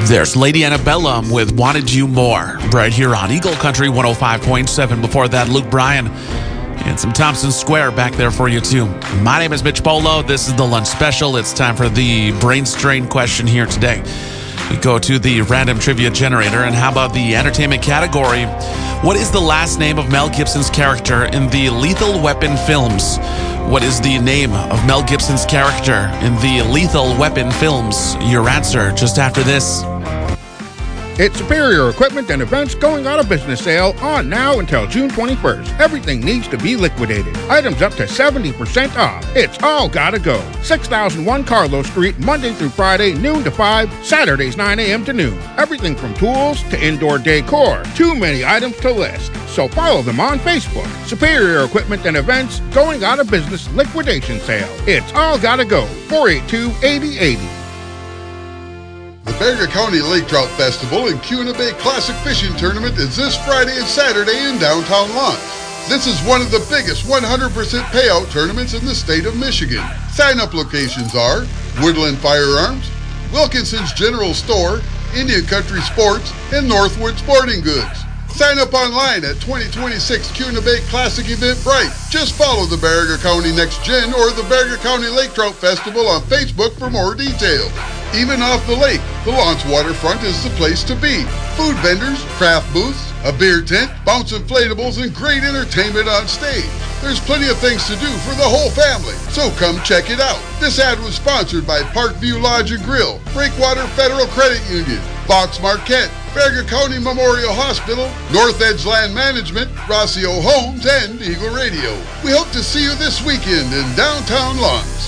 There's Lady Annabella with Wanted You More, right here on Eagle Country 105.7. Before that, Luke Bryan and some Thompson Square back there for you, too. My name is Mitch Polo. This is the Lunch Special. It's time for the brain strain question here today. We go to the random trivia generator, and how about the entertainment category? What is the last name of Mel Gibson's character in the Lethal Weapon films? What is the name of Mel Gibson's character in the Lethal Weapon films? Your answer just after this. It's Superior Equipment and Events going out of business sale on now until June 21st. Everything needs to be liquidated. Items up to 70% off. It's all gotta go. 6001 Carlos Street, Monday through Friday, noon to 5, Saturdays 9 a.m. to noon. Everything from tools to indoor decor. Too many items to list. So follow them on Facebook. Superior Equipment and Events going out of business liquidation sale. It's all gotta go. 482-8080. The Bexar County Lake Trout Festival and Kuna Bay Classic Fishing Tournament is this Friday and Saturday in downtown Lawrence. This is one of the biggest 100% payout tournaments in the state of Michigan. Sign-up locations are Woodland Firearms, Wilkinson's General Store, Indian Country Sports, and Northwood Sporting Goods. Sign up online at 2026 Kuna Bay Classic Eventbrite. Just follow the Bexar County Next Gen or the Bexar County Lake Trout Festival on Facebook for more details. Even off the lake, the Lawrence waterfront is the place to be. Food vendors, craft booths, a beer tent, bounce inflatables, and great entertainment on stage. There's plenty of things to do for the whole family, so come check it out. This ad was sponsored by Parkview Lodge and Grill, Breakwater Federal Credit Union, Fox Marquette, Bexar County Memorial Hospital, North Edge Land Management, Rossio Homes, and Eagle Radio. We hope to see you this weekend in downtown Lawrence.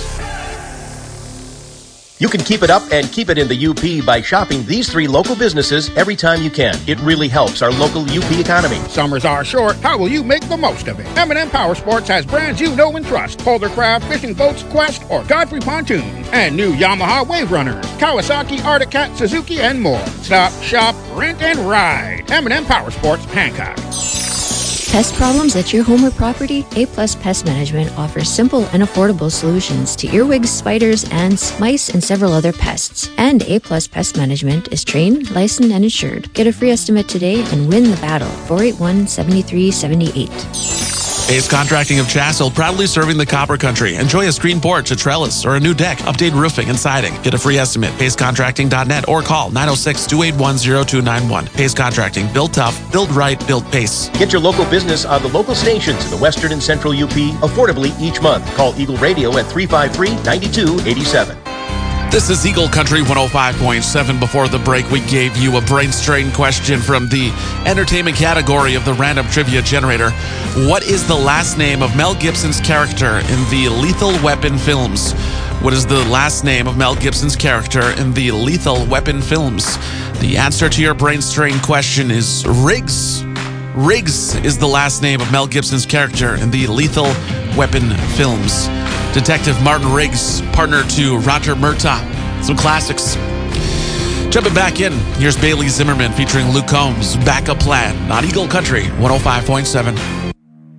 You can keep it up and keep it in the UP by shopping these 3 local businesses every time you can. It really helps our local UP economy. Summers are short. How will you make the most of it? M&M Power Sports has brands you know and trust. Holdercraft, Fishing Boats, Quest, or Godfrey Pontoons. And new Yamaha Wave Runners, Kawasaki, Arctic Cat, Suzuki, and more. Stop, shop, rent, and ride. M&M Power Sports, Hancock. Pest problems at your home or property? A-Plus Pest Management offers simple and affordable solutions to earwigs, spiders, ants, mice, and several other pests. And A-Plus Pest Management is trained, licensed, and insured. Get a free estimate today and win the battle. 481-7378. Ace Contracting of Chassell, proudly serving the Copper Country. Enjoy a screen porch, a trellis, or a new deck. Update roofing and siding. Get a free estimate. PaceContracting.net or call 906-281-0291. Pace Contracting. Build tough, build right, build Pace. Get your local business on the local stations in the Western and Central UP affordably each month. Call Eagle Radio at 353-9287. This is Eagle Country 105.7. Before the break, we gave you a brain strain question from the entertainment category of the random trivia generator. What is the last name of Mel Gibson's character in the Lethal Weapon films? What is the last name of Mel Gibson's character in the Lethal Weapon films? The answer to your brain strain question is Riggs. Riggs is the last name of Mel Gibson's character in the Lethal Weapon films. Detective Martin Riggs, partner to Roger Murtaugh. Some classics. Jumping back in, here's Bailey Zimmerman featuring Luke Combs, Backup Plan on Eagle Country 105.7.